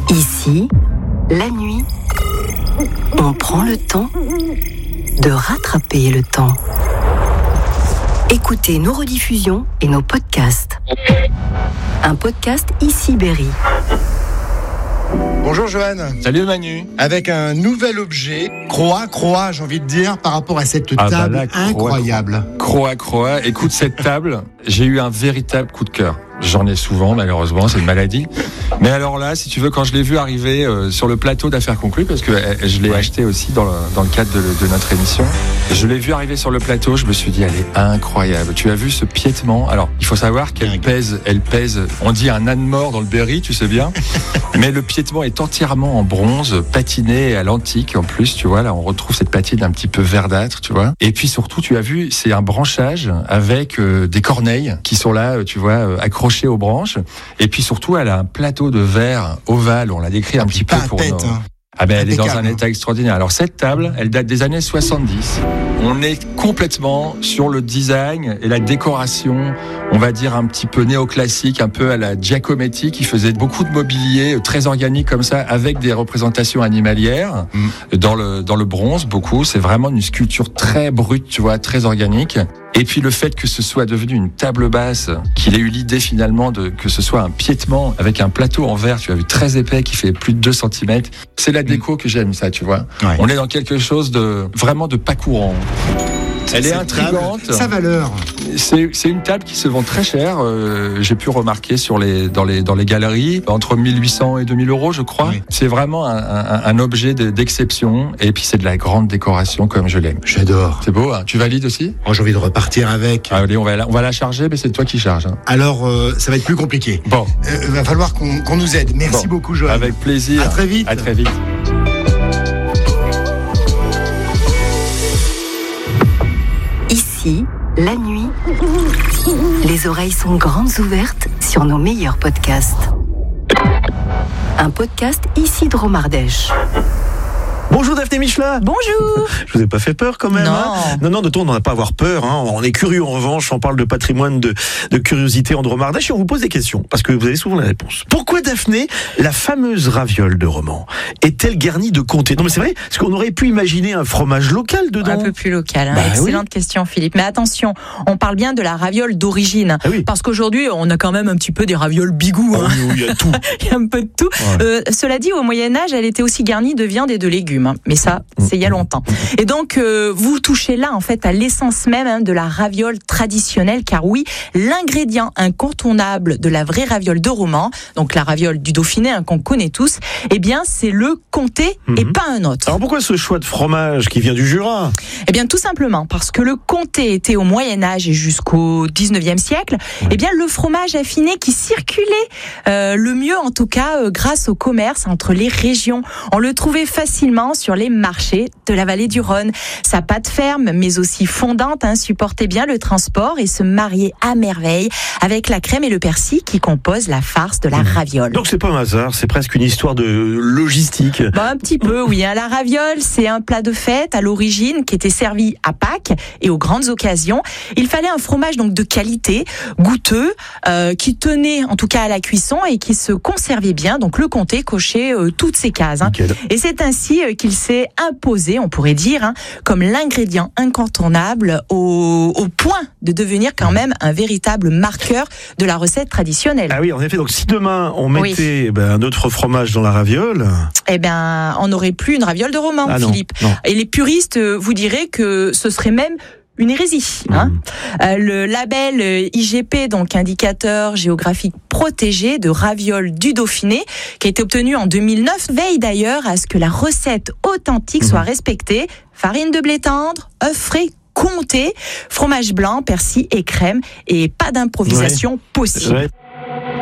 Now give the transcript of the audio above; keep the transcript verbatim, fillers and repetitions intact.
Ici, la nuit, on prend le temps de rattraper le temps. Écoutez nos rediffusions et nos podcasts. Un podcast Ici Berry. Bonjour Johan. Salut Manu. Avec un nouvel objet, croix, croix, j'ai envie de dire, par rapport à cette ah table bah là, croix, incroyable. Croix, croix. Écoute, cette table, j'ai eu un véritable coup de cœur. J'en ai souvent, malheureusement, c'est une maladie. Mais alors là, si tu veux, quand je l'ai vu arriver euh, sur le plateau d'Affaires conclues, parce que euh, je l'ai ouais. acheté aussi dans le, dans le cadre de, de notre émission, je l'ai vu arriver sur le plateau, je me suis dit, elle est incroyable. Tu as vu ce piétement? Alors, il faut savoir qu'elle pèse, elle pèse, on dit un âne mort dans le Berry, tu sais bien. Mais le piétement est entièrement en bronze, patiné à l'antique en plus, tu vois. Là, on retrouve cette patine un petit peu verdâtre, tu vois. Et puis surtout, tu as vu, c'est un branchage avec euh, des corneilles qui sont là, tu vois, euh, accrochées aux branches. Et puis surtout, elle a un plateau de verre ovale. On l'a décrit un petit peu pour nous. Ah ben, elle est dans un état extraordinaire. Alors cette table, elle date des années soixante-dix. On est complètement sur le design et la décoration, on va dire un petit peu néoclassique, un peu à la Giacometti, qui faisait beaucoup de mobilier très organique comme ça, avec des représentations animalières mmh. dans le dans le bronze, beaucoup. C'est vraiment une sculpture très brute, tu vois, très organique. Et puis le fait que ce soit devenu une table basse, qu'il ait eu l'idée finalement de que ce soit un piétement avec un plateau en verre, tu as vu, très épais, qui fait plus de deux centimètres. C'est la déco que j'aime, ça, tu vois. Ouais. On est dans quelque chose de vraiment de pas courant. Elle est intrigante. Table, sa valeur. C'est, c'est une table qui se vend très cher. Euh, j'ai pu remarquer sur les, dans, les, dans les galeries, entre mille huit cents et deux mille euros, je crois. Oui. C'est vraiment un, un, un objet de, d'exception. Et puis c'est de la grande décoration comme je l'aime. J'adore. C'est beau, hein? Tu valides aussi? Moi, j'ai envie de repartir avec. Ah, allez, on va, la, on va la charger, mais c'est toi qui charges. Hein. Alors, euh, ça va être plus compliqué. Bon. Il euh, va falloir qu'on, qu'on nous aide. Merci bon. beaucoup, Joël. Avec plaisir. À très vite. À très vite. Ici, la nuit, les oreilles sont grandes ouvertes sur nos meilleurs podcasts. Un podcast Ici Dromardèche. Bonjour Daphné Michelin. Bonjour. Je vous ai pas fait peur quand même. Non. Hein non, non, de tout, on n'en a pas à avoir peur. Hein. On est curieux en revanche. On parle de patrimoine, de, de curiosité en Dromardèche et on vous pose des questions parce que vous avez souvent la réponse. Pourquoi Daphné, la fameuse raviole de Romans, est-elle garnie de comté? Non mais c'est vrai, parce qu'on aurait pu imaginer un fromage local dedans. Un peu plus local. Hein. Bah, Excellente oui. question, Philippe. Mais attention, on parle bien de la raviole d'origine, ah, oui. parce qu'aujourd'hui, on a quand même un petit peu des ravioles bigou. Oh, hein. oui, il y a tout. Il y a un peu de tout. Ouais. Euh, cela dit, au Moyen Âge, elle était aussi garnie de viande et de légumes. Hein. Mais ça, c'est il y a longtemps. Et donc, euh, vous touchez là, en fait, à l'essence même hein, de la raviole traditionnelle, car oui, l'ingrédient incontournable de la vraie raviole de Romans, donc la raviole du Dauphiné hein, qu'on connaît tous, eh bien, c'est le comté mm-hmm. et pas un autre. Alors pourquoi ce choix de fromage qui vient du Jura? Eh bien, tout simplement parce que le comté était au Moyen Âge et jusqu'au dix-neuvième siècle, ouais. eh bien, le fromage affiné qui circulait euh, le mieux, en tout cas, euh, grâce au commerce entre les régions. On le trouvait facilement sur les marchés de la vallée du Rhône. Sa pâte ferme, mais aussi fondante, hein, supportait bien le transport et se mariait à merveille avec la crème et le persil qui composent la farce de la raviole. Donc c'est pas un hasard, c'est presque une histoire de logistique. Bah, un petit peu, oui. Hein. La raviole, c'est un plat de fête à l'origine qui était servi à Pâques et aux grandes occasions. Il fallait un fromage donc de qualité, goûteux, euh, qui tenait en tout cas à la cuisson et qui se conservait bien. Donc le comté cochait euh, toutes ces cases. Hein. Et c'est ainsi euh, qu'il s'est imposé, on pourrait dire, hein, comme l'ingrédient incontournable au, au point de devenir quand même un véritable marqueur de la recette traditionnelle. Ah oui, en effet. Donc si demain on mettait oui. ben, un autre fromage dans la raviole, eh ben on n'aurait plus une raviole de Romans, ah, Philippe. Non, non. Et les puristes vous diraient que ce serait même une hérésie. Hein. Mmh. Euh, le label I G P, donc indicateur géographique protégé de ravioles du Dauphiné, qui a été obtenu en deux mille neuf, veille d'ailleurs à ce que la recette authentique mmh. soit respectée. Farine de blé tendre, œufs frais, comté, fromage blanc, persil et crème, et pas d'improvisation ouais. possible. Ouais.